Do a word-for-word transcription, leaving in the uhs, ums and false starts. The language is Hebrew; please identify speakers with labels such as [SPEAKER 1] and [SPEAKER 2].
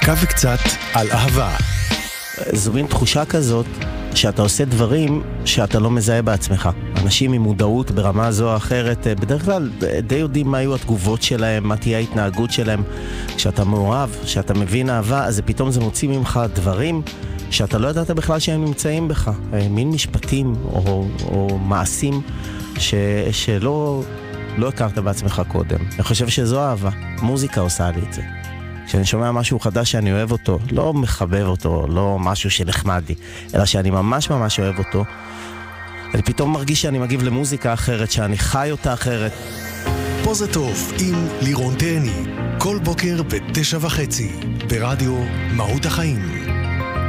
[SPEAKER 1] דקה וקצת על אהבה.
[SPEAKER 2] זו מין תחושה כזאת שאתה עושה דברים שאתה לא מזהה בעצמך. אנשים עם מודעות ברמה זו או אחרת, בדרך כלל די יודעים מה היו התגובות שלהם, מה תהיה ההתנהגות שלהם. כשאתה מעורב, כשאתה מבין אהבה, אז פתאום זה מוציא ממך דברים שאתה לא ידעת בכלל שהם נמצאים בך. מין משפטים או, או מעשים ש, שלא לא הכרת בעצמך קודם. אני חושב שזו אהבה. מוזיקה עושה לי את זה. כשאני שומע משהו חדש שאני אוהב אותו, לא מחבב אותו, לא משהו שנחמד לי, אלא שאני ממש ממש אוהב אותו, אני פתאום מרגיש שאני מגיב למוזיקה אחרת, שאני חי אותה אחרת.
[SPEAKER 1] פה זה טוב עם לירון תהני, כל בוקר בתשע וחצי, ברדיו מהות החיים.